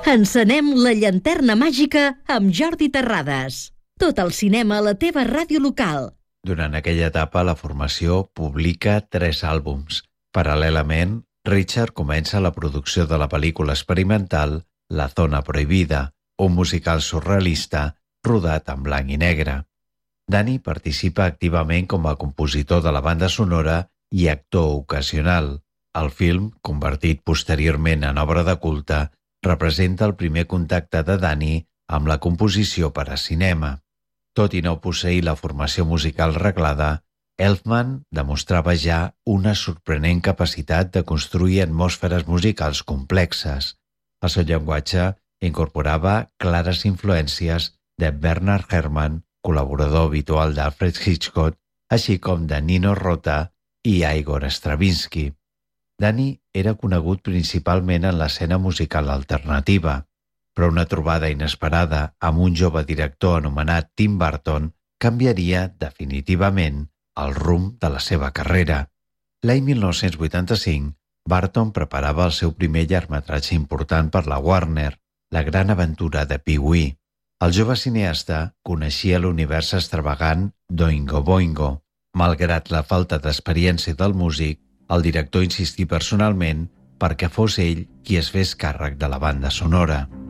Encenem la llanterna màgica amb Jordi Terrades. Tot el cinema a la teva ràdio local. Durant aquella etapa, la formació publica 3 àlbums. Paral·lelament, Richard comença la producció de la pel·lícula experimental La Zona Prohibida, un musical surrealista rodat en blanc i negre. Danny participa activament com a compositor de la banda sonora i actor ocasional. El film, convertit posteriorment en obra de culte, representa el primer contacte de Danny amb la composició per a cinema. Tot i no posseir la formació musical reglada, Elfman demostrava ja una sorprenent capacitat de construir atmosferes musicals complexes. El seu llenguatge incorporava clares influències de Bernard Herrmann, col·laborador habitual d'Alfred Hitchcock, així com de Nino Rota i Igor Stravinsky. Danny era conegut principalment en l'escena musical alternativa, però una trobada inesperada amb un jove director anomenat Tim Burton canviaria definitivament el rumb de la seva carrera. L'any 1985, Burton preparava el seu primer llargmetratge important per la Warner, La gran aventura de Pee-wee. El jove cineasta coneixia l'univers extravagant d'Oingo Boingo. Malgrat la falta d'experiència del músic, el director insistí personalment perquè fos ell qui es fes càrrec de la banda sonora.